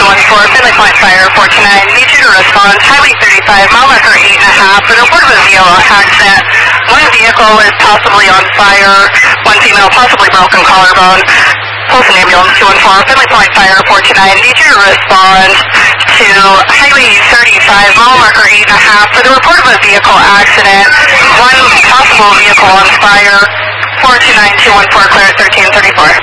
Finley Point Fire 429. Need you to respond. Highway 35, mile marker 8.5 for the report of a vehicle accident. One vehicle is possibly on fire. One female possibly broken collarbone. Pulse an ambulance 214. Finley Point Fire 429. Need you to respond to Highway 35, mile marker 8.5 for the report of a vehicle accident. One possible vehicle on fire. 429-214 clear at 1334.